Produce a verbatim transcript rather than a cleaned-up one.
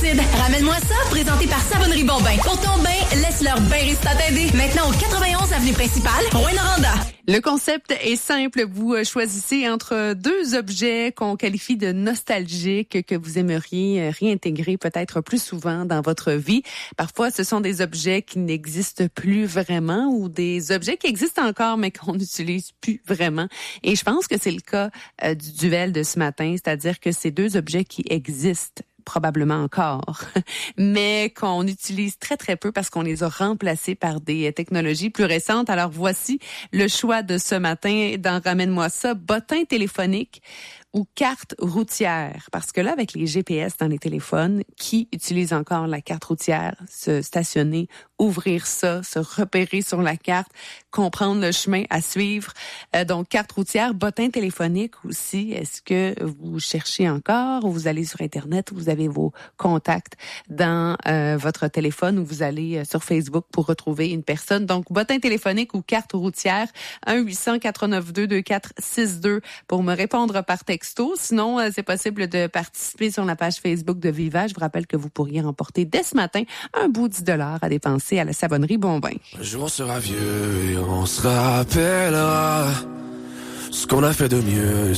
rapide. Ramène-moi ça, présenté par Savonnerie Bombin. Pour ton bain, laisse leur bain Rista t'aider. Maintenant au quatre-vingt-onze avenue principale, Rouyn-Noranda. Le concept est simple. Vous choisissez entre deux objets qu'on qualifie de nostalgiques que vous aimeriez réintégrer peut-être plus souvent dans votre vie. Parfois, ce sont des objets qui n'existent plus vraiment ou des objets qui existent encore mais qu'on n'utilise plus vraiment. Et je pense que c'est le cas euh, du duel de ce matin, c'est-à-dire que ces deux objets qui existent probablement encore, mais qu'on utilise très, très peu parce qu'on les a remplacés par des technologies plus récentes. Alors, voici le choix de ce matin dans Ramène-moi ça, bottin téléphonique ou carte routière. Parce que là, avec les G P S dans les téléphones, qui utilise encore la carte routière? Se stationner, ouvrir ça, se repérer sur la carte, comprendre le chemin à suivre. Euh, donc, carte routière, bottin téléphonique aussi. Est-ce que vous cherchez encore ou vous allez sur Internet, vous avez vos contacts dans euh, votre téléphone ou vous allez sur Facebook pour retrouver une personne? Donc, bottin téléphonique ou carte routière, un huit cents, quatre neuf deux, deux quatre six deux pour me répondre par texte. Sinon, c'est possible de participer sur la page Facebook de Viva. Je vous rappelle que vous pourriez remporter dès ce matin un beau dix dollars à dépenser à la Savonnerie Bombin. Un jour on sera vieux et on se rappellera ce qu'on a fait de mieux.